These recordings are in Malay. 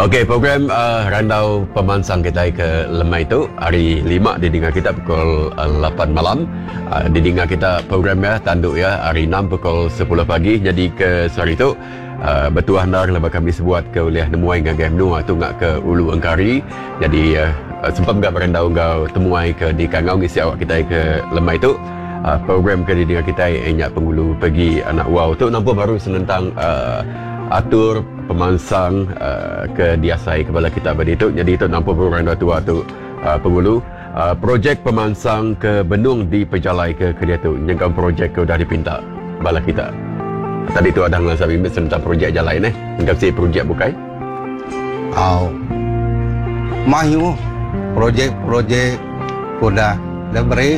Okey, program Randau Pemansang kita ke Lemai itu hari 5 didengar kita pukul 8 malam. Didengar kita program ya, tanduk ya, hari 6 pukul 10 pagi. Jadi ke hari itu bertuah handar lepas kami sebuat ke oleh nemuai ngagai menua tu ngak ke Ulu Engkari. Jadi sempat enggak berendau engkau temuai ke di Kangau ngisi awak kita ke Lemai itu. Program ke didengar kita enyak penghulu pergi anak wow tu nampak baru senentang atur pemansang ke diasai kepala kita pada itu. Jadi itu nampak program tua tu penghulu projek pemansang ke Benung di Pejalai ke dia tu yang projek ke dah dipinta bala kita. Tadi tu ada ngan sabi tentang projek jalan engkau si projek bukai. Mahu projek kuda lebri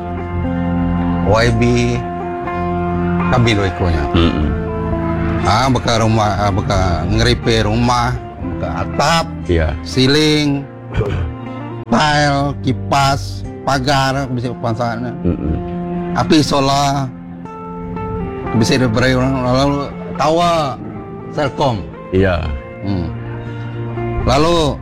YB kami dua ikonya. Beka rumah, beka ngeripe rumah, beka atap, siling, tile, kipas, pagar, bisa pansarnya. Api solar, bisa diberi orang lalu tawa, selkom. Iya. Lalu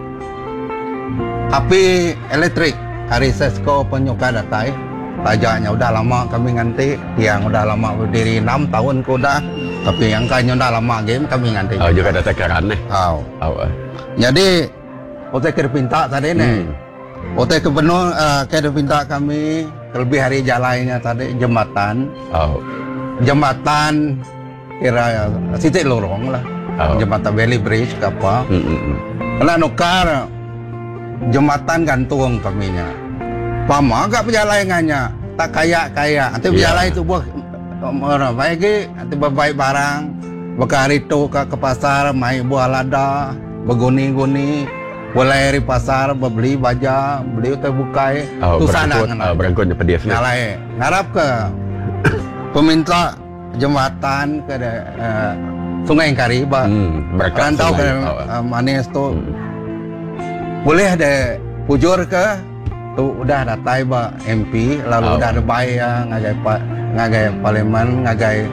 api elektrik, hari sesko penyuka datai. Pajaknya udah lama kami nganti, yang udah lama berdiri 6 tahun ko udah, tapi yang kayaknya udah lama game kami nganti. Juga ada tekaran Jadi ote kerpinta tadi nih. Ote ke Benung kerpinta kami lebih hari jalannya tadi jembatan. Jembatan kira sitik lorong lah. Jembatan Valley Bridge ke apa. Karena nukar jembatan gantung kaminya. Pama agak perjalanannya tak kaya. Nanti berjalan itu buat orang baik, nanti berbaik barang. Berkari tu ke pasar, mai buah lada, berguni-guni, boleh di pasar, beli baja, beli terbukai. Tu sana kan. Berangkut je pedih. Nyalai, ngarap ke peminta jembatan ke Sungai Engkari, rantau ke Manis tu. Boleh ada pujur ke tu udah datai ba MP lalu udah ada bayar ngagai parlimen ngagai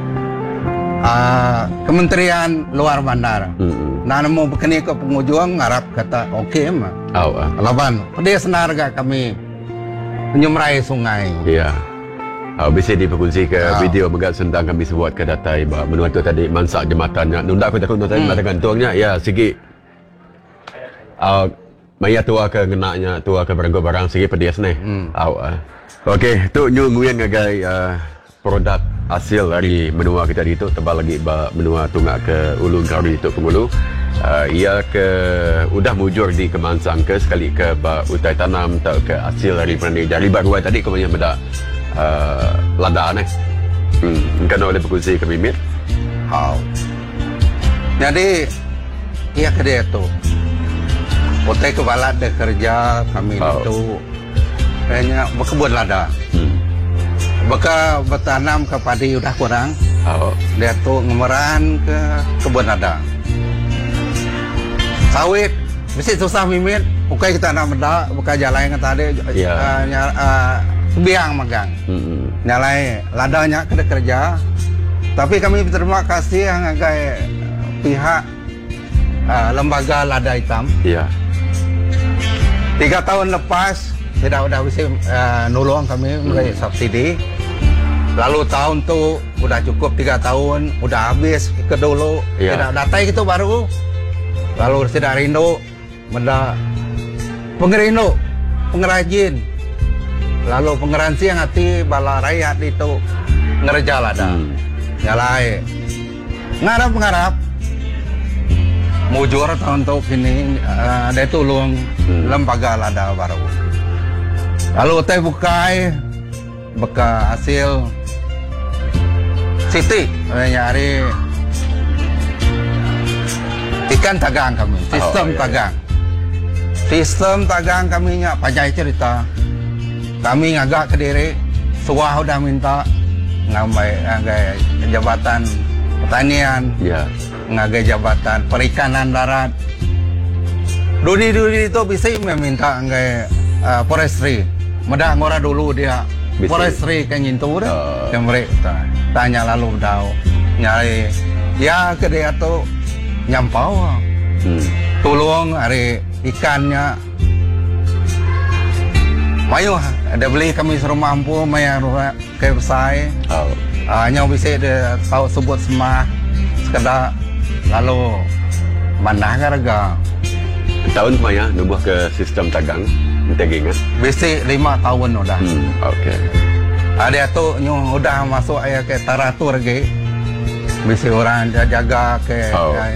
kementerian luar bandar. Nah mau berkini ke penghujung ngarap kata okey mah. Laban dia senarga kami menyemrai sungai. Iya. Bisa diperkongsi ke video megat sentang kami sebuat ke datai ba menua tu tadi mansak jembatannya. Nunda aku takut tadi mata gantungnya ya sikit. Maya tua ke ngenaknya, tua ke beranggo barang segi pedias nih. Okey, tu nyunguin ngagai produk hasil dari menua kita di itu tebal lagi menua tungak ke Ulu Engkari itu pengulu. Ia ke udah mujur di Kemansang ke sekali ke utai tanam tak ke hasil dari pendi dari baru tadi kemudian benda lada nih. Kan oleh berkongsi ke Mimit. Jadi ia ke dia tu. Otai kepala ada kerja kami itu kayaknya berkebun lada. Beka bertanam ke padi udah kurang. Dia tu ngemeran ke kebun lada. Sawit mesti susah Mimit. Bukai kita nak benda, buka jalan yang tadi biang magang. Nyalai ladanya kena kerja. Tapi kami berterima kasih yang agak pihak lembaga lada hitam. 3 tahun lepas tidak udah bisa nolong kami mulai subsidi. Lalu tahun tu udah cukup 3 tahun, udah habis ke dulu. Tidak datai gitu baru. Lalu tidak rindu benda pengerindu, pengrajin. Lalu pengeransi yang hati bala rakyat itu ngerja lada. Nyalai ngarap mujur tahun tu kini ada tolong lembaga lada baru. Lalu teh bukai beka hasil siti nyari ikan tagang kami, sistem tagang kami nya pajai cerita. Kami ngagak ke diri, suah udah minta ngagai jabatan pertanian. Ngagai jabatan perikanan darat. Dudi itu bisa meminta ngagai forestry. Medah ngora dulu dia forestry kan itu dah. Yang mereka tanya lalu dah nyari ya ke dia tu nyampau. tolong hari ikannya. Mayu ada beli kami serumah mampu mayar ke besai. Hanya bisa dia tahu sebut semah sekedar lalu mana harga. Tahun maya nubuh ke sistem dagang ingat. Bisa 5 tahun udah. Okey. Ada tu udah masuk ayah ke taratur lagi. Bisa orang jaga ke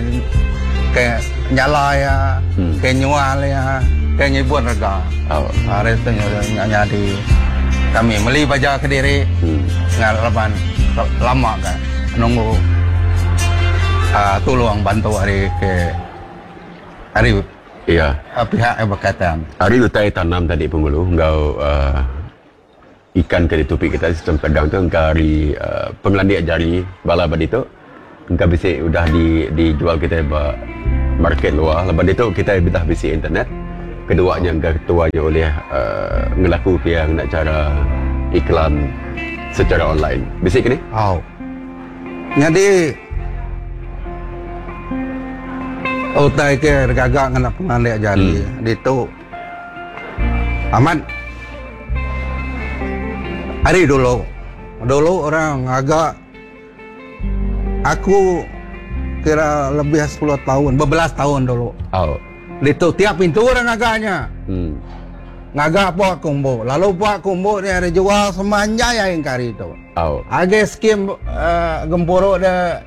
nyala ya, ke nyual ya, ke nyibun harga. Hari itu nyanya di kami beli baja Kediri, ngalaman lama kan, nunggu tolong bantu hari ke hari pihak yang berkaitan. Hari lutai tanam tadi Pengulu, engkau ikan ke topik kita sistem pedagang tu engkau hari pengelandik jari bala badi tu engkau bisa udah dijual kita market luar. Lepas itu kita dah bisa internet. Keduanya ketuanya oleh ngelaku yang nak cara iklan secara online. Bisa ke ni? Jadi utai ke gagak ngena pengelandik jari. Itu aman. Hari dulu orang agak aku kira lebih 10 tahun, 12 tahun dulu. Itu tiap pintu orang agaknya. Ngagak Puak Kumbo. Lalu Puak Kumbo ni ada jual semanja yang kari itu. Ada skim gempuro ada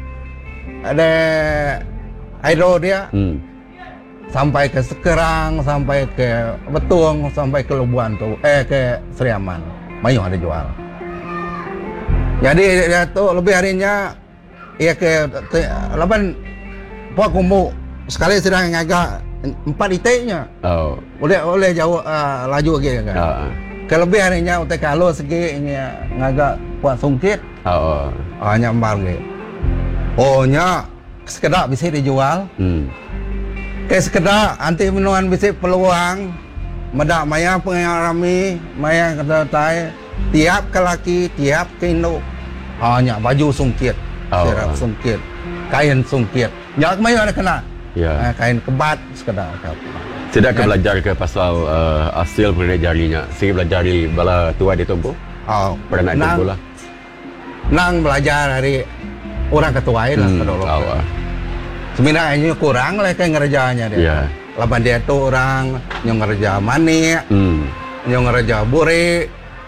hidro dia. Sampai ke Sekerang, sampai ke Betung, sampai ke Lubuan tu, ke Seriaman. Mayu ada jual. Jadi dia tu lebih harinya ia ke laban Puak Kumbu sekali sedang ngagak 4 itiknya. Boleh jauh laju lagi kan. Kelebih harinya utai kalau segi ini ngagak Puak Sungkit. Hanya embar lagi. Nya sekedar bisa dijual. Ke sekedar anti minuan bisa peluang medak maya pengarami maya kata tai tiap ke laki tiap ke induk hanya baju sungkit serap sungkit kain sungkit jak maya ada kena kain kebat sekedar tidak ke belajar ke pasal hasil mengenai jarinya sehingga belajar di bala tua di Tompo pernah nak bola nang belajar dari orang ketua lah sebenarnya kurang lah kayak ngerjanya dia. Laban dia tu orang yang ngerja manik, yang ngerja buri,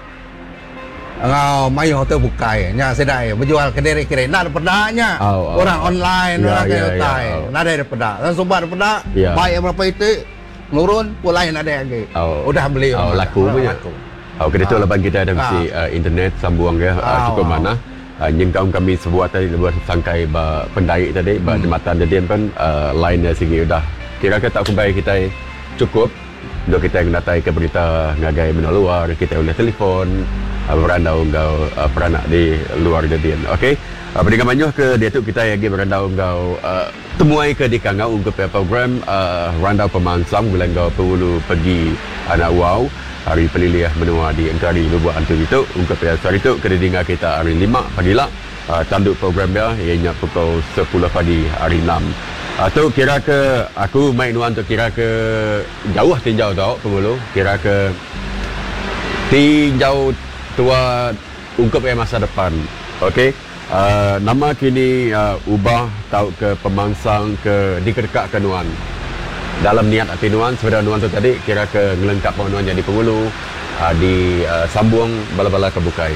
ngau mayu tu bukai, nya sedai berjual kediri kiri, nak ada pedaknya, orang online, orang kaya tai, nak ada pedak, dan sobat pedak, baik berapa itu, nurun, pulai nak ada lagi, udah beli, laku punya. Kedua tu laban kita ada mesti internet sambung ke cukup mana. Yang kami sebuah tadi buat sangkai pendai tadi, jembatan jadi kan line sini udah kira tak kembali kita cukup untuk kita ngatai ke berita ngagai benar luar kita boleh telefon berandau engkau peranak di luar jadian. Okey. Dengan banyak ke dia tu kita lagi berandau engkau temuai ke di kangau untuk program randau pemansang bila engkau perlu pergi anak wow hari peliliah menua di Engkari Lubuan tu itu untuk hari itu kena dengar kita hari 5 pagi lah tanduk program dia ianya pukul 10 pagi hari 6 atau kira ke aku main nuan tu kira ke jauh tinjau tau pengulu kira ke tinjau tua ungkap masa depan. Okey. Nama kini ubah tau ke pemansang ke dikedekat ke nuan dalam niat hati nuan sebenarnya nuan tu tadi kira ke ngelengkap nuan jadi pengulu di sambung bala-bala kebukai.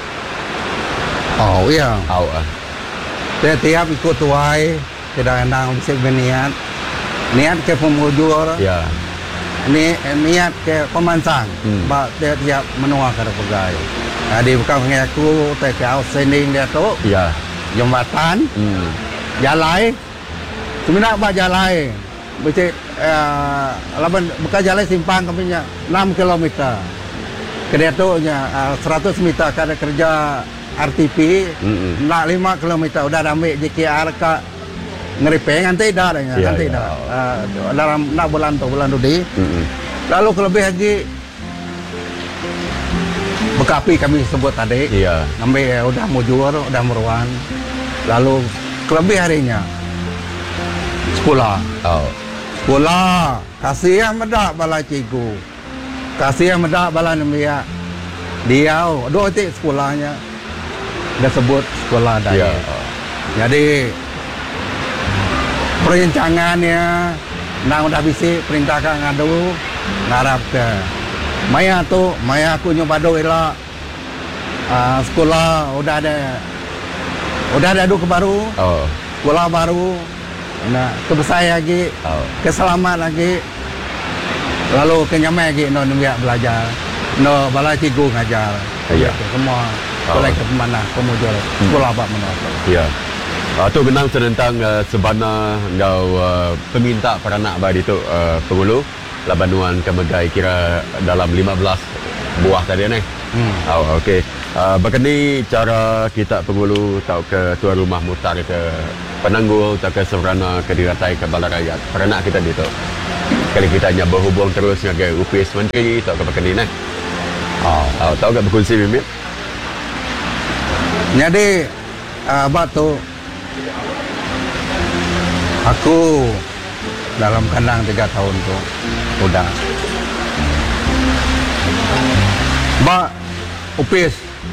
Tiap ikut tuai tidak enak bisa berniat niat ke pemujur niat ke pemansang tiap menua ke pegai. Di bukan mengaku ke outstanding dia tu jembatan jalai sebenarnya jalai bisa laban bukan jalan simpang kami 6 km kedua tu 100 meter kada kerja RTP nak 5 km udah ambil JKR ke ngeripeng nanti dah nanti dah dalam nak bulan tu di lalu kelebih lagi bekapi kami sebut tadi ambil udah mujur udah meruan lalu kelebih harinya sekolah Sekolah kasih yang medak bala cikgu. Kasih yang medak bala nemia. Dia dua titik sekolahnya. Dia sebut sekolah daya. Jadi perencangannya nang udah bisa perintahkan ngadu ngarap ke Maya aku nyoba do ila sekolah udah ada duk baru. Sekolah baru. Nah, kebesar lagi, keselamat lagi. Lalu kenyamai lagi no nemia belajar. No bala cikgu ngajar. Ya. Semua boleh ke mana pemujur sekolah apa mana. Ya. Tu genang tentang sebana ngau peminta peranak badi tu pengulu labanuan kemegai kira dalam 15 buah tadi ni. Okey. Begini cara kita pengulu tau ke tuan rumah mutar ke penanggul tau ke serana ke diratai ke bala rakyat. Peranak kita di tu. Kali kita hanya berhubung terus dengan UPS Menteri tau ke begini ni. Tahu tak berkongsi Mimit? Jadi abad tu aku dalam kandang 3 tahun tu udah Mbak UPS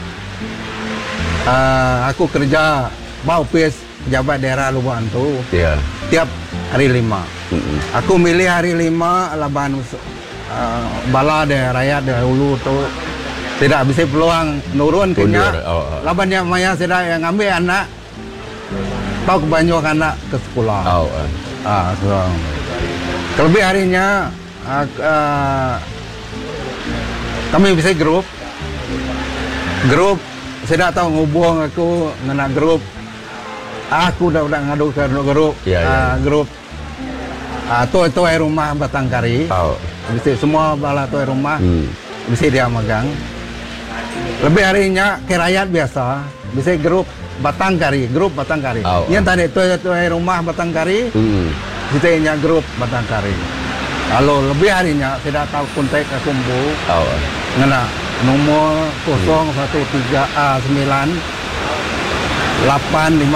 aku kerja Mbak UPS pejabat daerah Lubang tu tiap hari 5 aku milih hari 5 laban bala de rakyat de hulu tu tidak bisa peluang nurun kenya laban yang maya tidak yang ambil anak tahu kebanyakan anak ke sekolah. Kelebih harinya kami bisa grup saya tahu ngubung aku ngena grup aku udah ngadu ke grup grup tu rumah Batangkari bisa semua bala tu rumah bisa dia megang lebih harinya ke rakyat biasa bisa grup Batangkari yang tadi tu rumah Batangkari kita nya grup Batangkari lalu lebih harinya tidak tahu kontak aku kumbu ngena nomor 013A9 856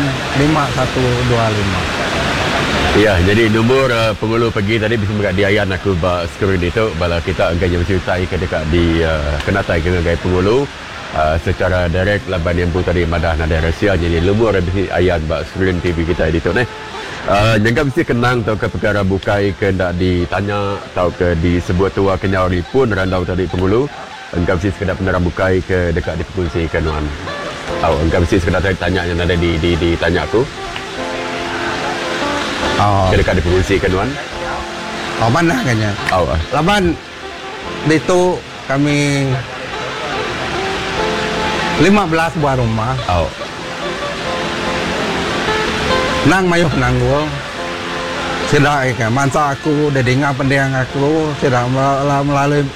5125. Ya, jadi nombor pengulu pergi tadi bisa mereka diayan aku bak skrin itu bala kita engkau yang mencertai ke dekat di kenatai ke gaya pengulu secara direct laban yang pun tadi madah nada rahsia jadi nombor bisa ayan bak skrin TV kita itu ni. Jangan mesti kenang tau ke perkara bukai ke ndak ditanya tau ke di sebuah tua kenyawari pun randau tadi pengulu engkau mesti sekedar penerang bukai ke dekat di pengunci kenuan. Engkau mesti sekedar tanya yang ada di tanya aku. Dekat di pengurusi kenuan. Mana kayaknya? Laban itu kami 15 buah rumah. Nang mayuh nanggul. Sudah ikan mansa aku, dedinga pendiang aku, sudah melalui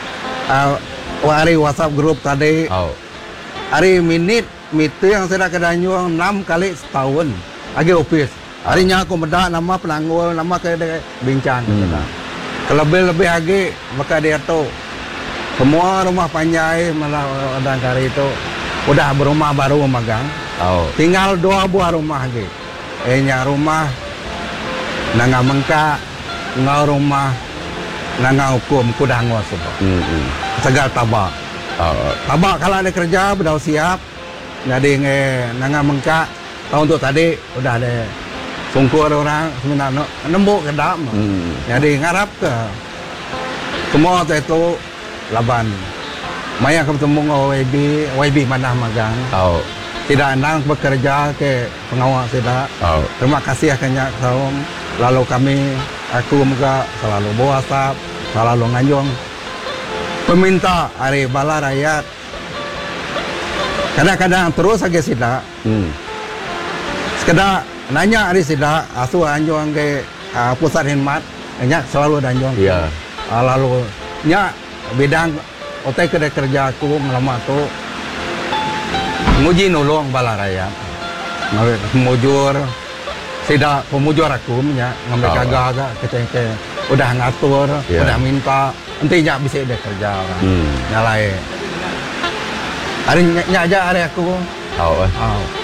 hari WhatsApp grup tadi. Hari meeting yang sudah kedanyuang 6 kali setahun. Lagi office. Harinya aku medak nama penanggul, nama ke bincang. Lebih lagi maka dia tu semua rumah panjai Batangkari itu udah berumah baru memegang. Tinggal 2 buah rumah lagi. Rumah nangga mengka, ngau rumah nangga hukum kuda ngos. Segal tabak. Tabak kalau ada kerja udah siap. Jadi nangga mengka tahun tu tadi udah ada sungkur orang sebenarnya nembuk ke dalam. Jadi ngarap ke semua itu laban. Maya ketemu dengan YB mana magang. Tidak nang bekerja ke pengawal tidak. Terima kasih akhirnya kaum. Lalu aku muka selalu WhatsApp, selalu ngajong peminta hari bala rakyat. Kadang-kadang terus aja tidak. Sekedar nanya hari sida asu anjong ke pusat khidmat nya selalu anjong. Lalu nya bidang otai kerja aku melamar tu nguji nolong bala rakyat. Pemujur sida pemujur aku nya ngambil agak ke udah ngatur, udah minta nanti bisa dia kerja orang. Nyalai. Hari nya aja hari aku.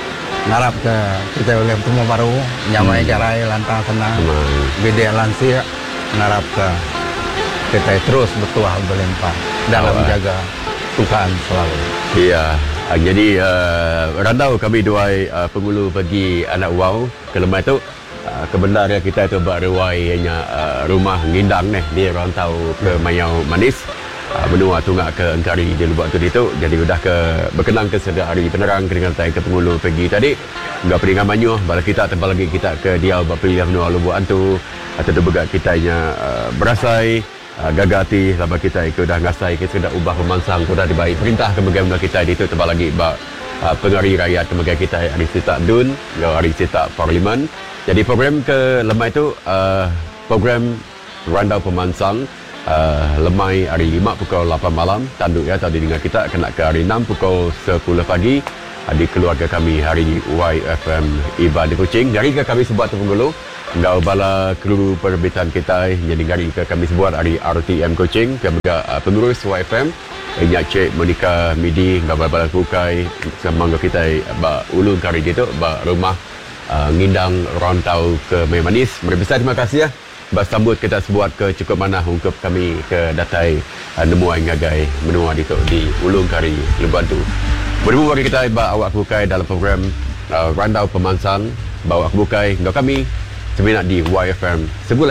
ngarap ke kita boleh bertemu baru nyamai jarai lantang senang beda lansia ngarap ke kita terus bertuah berlimpah dalam menjaga Tuhan selalu. Iya, jadi randau kami duai pengulu bagi anak wow ke lemah itu kebenaran kita itu berruainya rumah ngindang di rantau ke Mayau Manis menua tunggak ke Engkari di lubuk tu itu. Jadi sudah ke berkenang ke sedari penerang dengan tai ke pengulu pergi tadi enggak peningan manyuh bala kita tebal lagi kita ke dia berpilih menua lubuk antu atau begat kitanya berasai gagati laba kita ikut dah ngasai kita sudah ubah pemansang sudah dibaik perintah ke bagaimana kita itu tebal lagi pengari rakyat kebagai kita hari Sita Dun hari Sita Parlimen. Jadi program ke lemah itu program randau pemansang lemai hari 5 pukul 8 malam tanduk ya tadi dengan kita kena ke hari 6 pukul 10 pagi di keluarga kami hari YFM Iba di Kuching. Dari ke kami sebuat penggulu Ngau bala kru perbitan kita jadi gari ke kami sebuat hari RTM Kuching ke pengurus YFM Nyak Cik Monika Midi ngau bala kukai semangga kita ulung kari gitu rumah ngindang rantau ke Mayau Manis. Besar terima kasih ya. Sambut kita sebuat ke cukup mana untuk kami ke datai nemuai ngagai menua di ulung kari Lebantu. Bertemu bagi kita awak bukai dalam program randau pemansang bawa bukai ngau kami sebenarnya di YFM sebulan